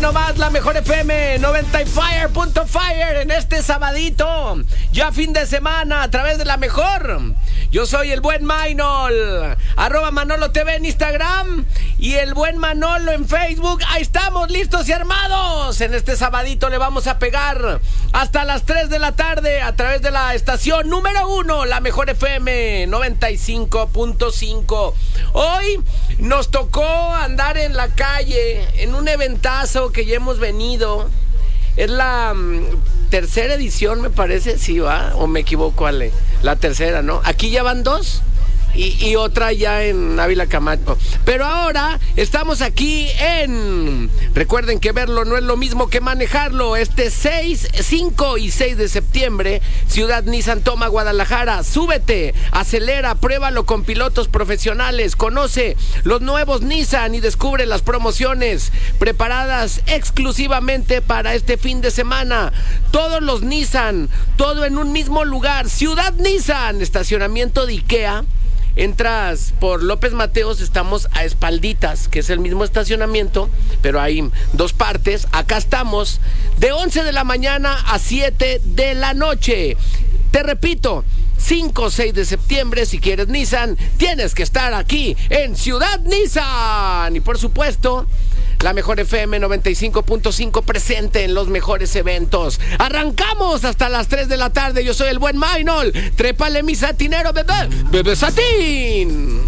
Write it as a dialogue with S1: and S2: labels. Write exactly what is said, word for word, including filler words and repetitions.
S1: nomás, la mejor F M noventa y fire punto fire en este sabadito, ya fin de semana, a través de la mejor. Yo soy el buen Maynol, arroba Manolo T V en Instagram y el buen Manolo en Facebook. Ahí estamos, listos y armados. En este sabadito le vamos a pegar hasta las tres de la tarde a través de la estación número uno, la mejor F M noventa y cinco punto cinco. Hoy nos tocó andar en la calle en un eventazo que ya hemos venido. Es la um, tercera edición, me parece, sí, va, o me equivoco, Ale. La tercera, ¿no? Aquí ya van dos y, y otra ya en Ávila Camacho. Pero ahora estamos aquí en... Recuerden que verlo no es lo mismo que manejarlo. Este seis, cinco y seis de septiembre, Ciudad Nissan Toma, Guadalajara. Súbete, acelera, pruébalo con pilotos profesionales. Conoce los nuevos Nissan y descubre las promociones preparadas exclusivamente para este fin de semana. Todos los Nissan, todo en un mismo lugar. Ciudad Nissan, estacionamiento de IKEA. Entras por López Mateos, estamos a espalditas, que es el mismo estacionamiento, pero hay dos partes. Acá estamos de once de la mañana a siete de la noche. Te repito, cinco o seis de septiembre, si quieres Nissan, tienes que estar aquí en Ciudad Nissan. Y por supuesto, la mejor F M noventa y cinco punto cinco presente en los mejores eventos. Arrancamos hasta las tres de la tarde. Yo soy el buen Maynol. Trépale mi satinero, bebé. Bebé satín.